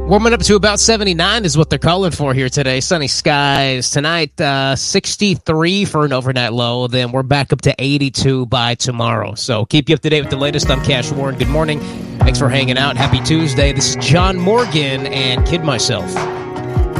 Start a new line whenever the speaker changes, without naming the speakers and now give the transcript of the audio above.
Warming up to about 79 is what they're calling for here today. Sunny skies tonight, 63 for an overnight low. Then we're back up to 82 by tomorrow. So keep you up to date with the latest. I'm Cash Warren. Good morning. Thanks for hanging out. Happy Tuesday. This is John Morgan and Kid Myself.